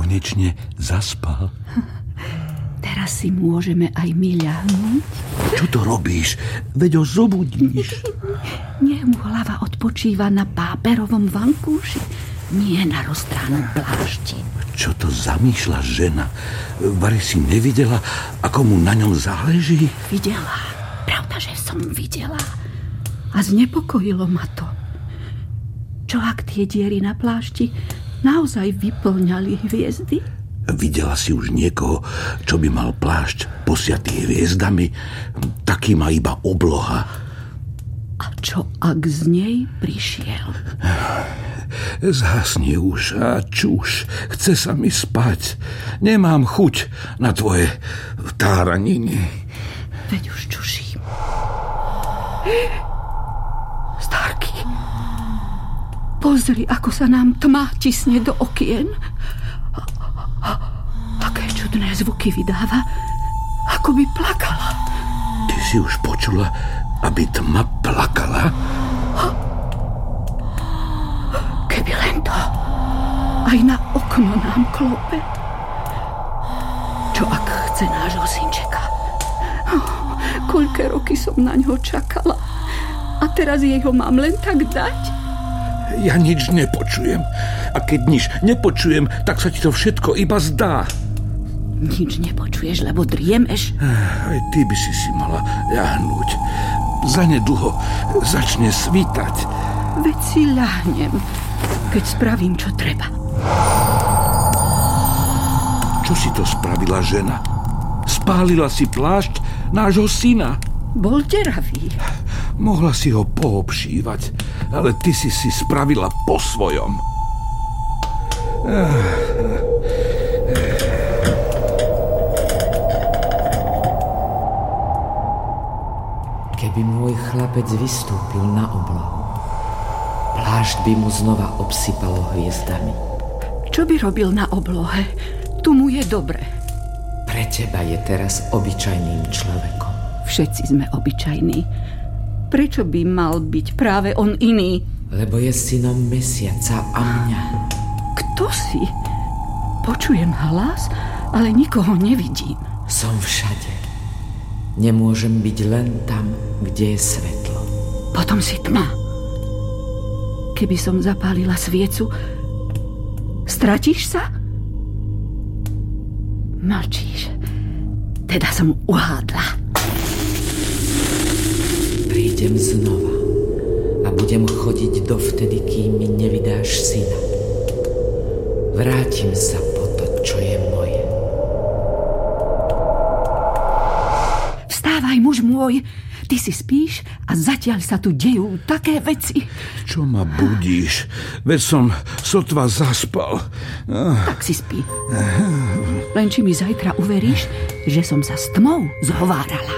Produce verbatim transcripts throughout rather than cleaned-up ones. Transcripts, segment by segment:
konečne zaspal. Teraz si môžeme aj my ľahnúť. Čo to robíš? Veď ho zobudíš. Nech mu hlava odpočíva na páperovom vankúši, nie na roztránom plášti. Čo to zamýšľa žena? Vari si nevidela, ako mu na ňom záleží? Videla. Pravda, že som videla. A znepokojilo ma to. Čo ak tie diery na plášti naozaj vyplňali hviezdy? Videla si už niekoho, čo by mal plášť posiatý hviezdami? Taký má iba obloha. A čo ak z nej prišiel? Zhasni už a čuš. Chce sa mi spať. Nemám chuť na tvoje táraniny. Veď už čuším. Starky, pozri, ako sa nám tma tisne do okien. Také čudné zvuky vydáva, ako by plakala. Ty si už počula, aby tma plakala? Keby len to. Aj na okno nám klope. Čo ak chce nášho synčeka? Oh, koľké roky som na ňo čakala. A teraz jej ho mám len tak dať? Ja nič nepočujem. A keď nič nepočujem, tak sa ti to všetko iba zdá. Nič nepočuješ, lebo driemeš? Aj ty by si si mala ľahnúť. Zanedlho začne svítať. Veď si ľahnem, keď spravím, čo treba. Čo si to spravila, žena? Spálila si plášť nášho syna. Bol deravý. Mohla si ho poobšívať, ale ty si si spravila po svojom. Keby môj chlapec vystúpil na oblohu, plášť by mu znova obsypalo hviezdami. Čo by robil na oblohe? Tu mu je dobre. Pre teba je teraz obyčajným človekom. Všetci sme obyčajní. Prečo by mal byť práve on iný? Lebo je synom mesiaca a mňa. Kto si? Počujem hlas, ale nikoho nevidím. Som všade. Nemôžem byť len tam, kde je svetlo. Potom si tma. Keby som zapálila sviecu, stratíš sa? Mlčíš. Teda som uhádla. Prídem znova a budem chodiť dovtedy, kým mi nevydáš syna. Vrátim sa po to, čo je moje. Vstávaj, muž môj, ty si spíš a zatiaľ sa tu dejú také veci. Čo ma budíš? Veď som sotva zaspal. Tak si spí. Len či mi zajtra uveríš, že som sa s tmou zhovárala.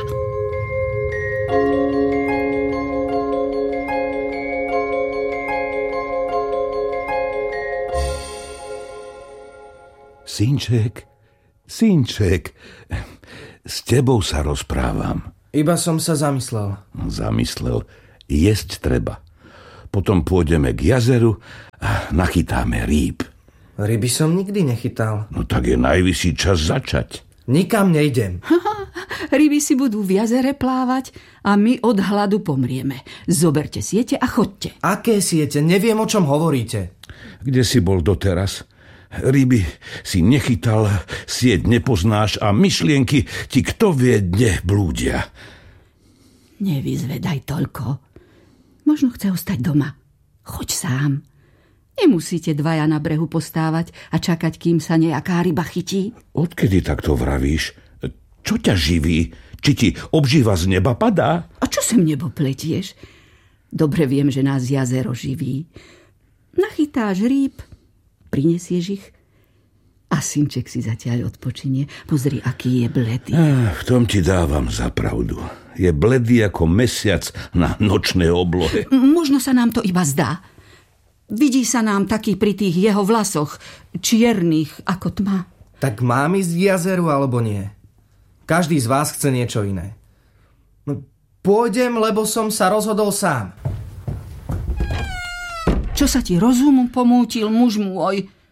Synček, synček, s tebou sa rozprávam. Iba som sa zamyslel. Zamyslel, jesť treba. Potom pôjdeme k jazeru a nachytáme rýb. Ryby som nikdy nechytal. No tak je najvyšší čas začať. Nikam nejdem. Ryby si budú v jazere plávať a my od hladu pomrieme. Zoberte siete a chodte. Aké siete? Neviem, o čom hovoríte. Kde si bol doteraz? Ryby si nechytal, sieť nepoznáš a myšlienky ti kto vie, kde blúdia. Nevyzvedaj toľko. Možno chce ostať doma. Choď sám. Nemusíte dvaja na brehu postávať a čakať, kým sa nejaká ryba chytí. Odkedy takto vravíš? Čo ťa živí? Či ti obživa z neba padá? A čo sem nebo pletieš? Dobre viem, že nás jazero živí. Nachytáš rýb, prinesieš ich a synček si zatiaľ odpočinie. Pozri, aký je bledý. Ah, v tom ti dávam za pravdu. Je bledý ako mesiac na nočnej oblohe. Možno sa nám to iba zdá. Vidí sa nám taký pri tých jeho vlasoch, čiernych ako tma. Tak mám ísť k jazeru alebo nie? Každý z vás chce niečo iné. Pôjdem, lebo som sa rozhodol sám. Čo sa ti rozum pomútil, muž môj?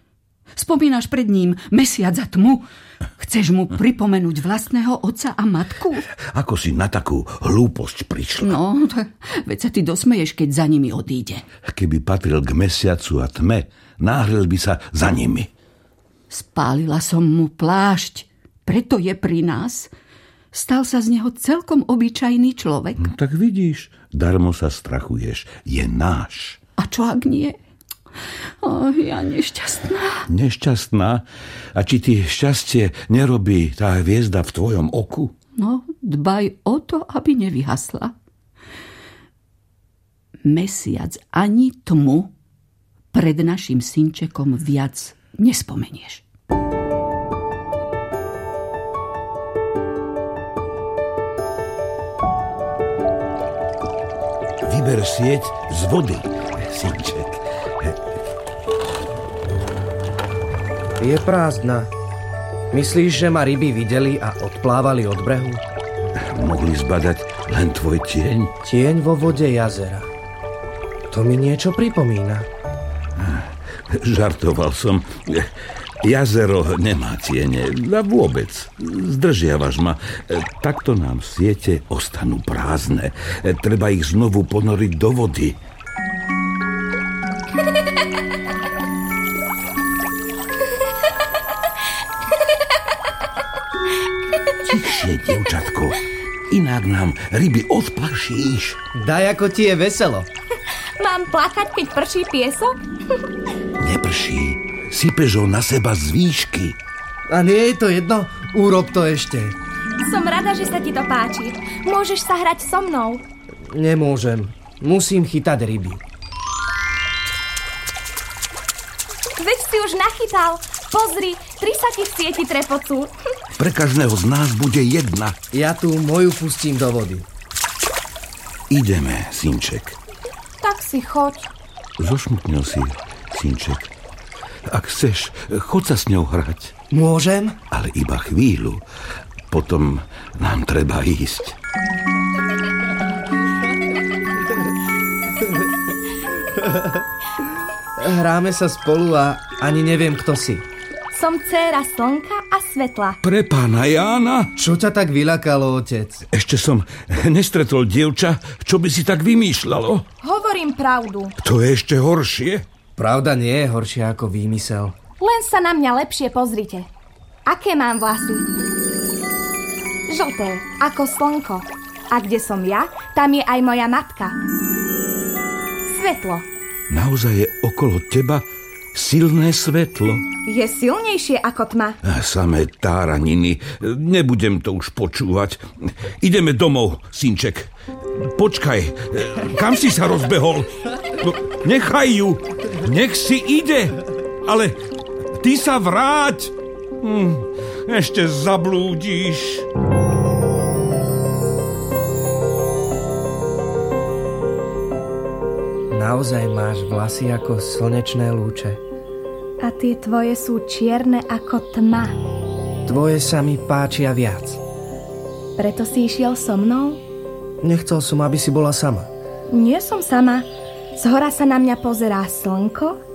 Spomínaš pred ním mesiac a tmu? Chceš mu pripomenúť vlastného otca a matku? Ako si na takú hlúposť prišla? No, veď sa ty dosmeješ, keď za nimi odíde. Keby patril k mesiacu a tme, náhril by sa za nimi. Spálila som mu plášť, preto je pri nás. Stal sa z neho celkom obyčajný človek. No, tak vidíš, darmo sa strachuješ. Je náš. A čo ak nie? Oh, ja nešťastná. Nešťastná? A či ti šťastie nerobí tá hviezda v tvojom oku? No, dbaj o to, aby nevyhasla. Mesiac ani tmu pred našim synčekom viac nespomenieš. Vyber sieť z vody, synček. Je prázdna. Myslíš, že ma ryby videli a odplávali od brehu? Mohli zbadať len tvoj tieň? Tieň vo vode jazera. To mi niečo pripomína. Žartoval som. Jazero nemá tiene. A vôbec. Zdržiavaš ma. Takto nám siete ostanú prázdne. Treba ich znovu ponoriť do vody. Tichšie, dievčatko. Inak nám ryby odplašíš. Daj, ako ti je veselo. Mám plakať, keď prší piesok? Neprší. Sypeš ho na seba z výšky. A nie je to jedno? Urob to ešte. Som rada, že sa ti to páči. Môžeš sa hrať so mnou. Nemôžem. Musím chytať ryby. Veď si už nachytal. Pozri, tri sa ti v sieti trepocú. Pre každého z nás bude jedna. Ja tu moju pustím do vody. Ideme, synček. Tak si choď. Zošmutnil si, synček. Ak chceš, choď sa s ňou hrať. Môžem? Ale iba chvíľu. Potom nám treba ísť. Hráme sa spolu a ani neviem, kto si. Som dcéra slnka a svetla. Pre pána Jána? Čo ťa tak vyľakalo, otec? Ešte som nestretol dievča, čo by si tak vymýšľalo. Hovorím pravdu. To je ešte horšie. Pravda nie je horšia ako výmysel. Len sa na mňa lepšie pozrite. Aké mám vlasy? Žlté, ako slnko. A kde som ja, tam je aj moja matka. Svetlo. Naozaj je okolo teba silné svetlo. Je silnejšie ako tma. A samé táraniny. Nebudem to už počúvať. Ideme domov, synček. Počkaj, kam si sa rozbehol? No, nechaj ju. Nech si ide. Ale ty sa vráť. Hm, ešte zablúdiš. Naozaj máš vlasy ako slnečné lúče. A tie tvoje sú čierne ako tma. Tvoje sa mi páčia viac. Preto si išiel so mnou? Nechcel som, aby si bola sama. Nie som sama. Zhora sa na mňa pozerá slnko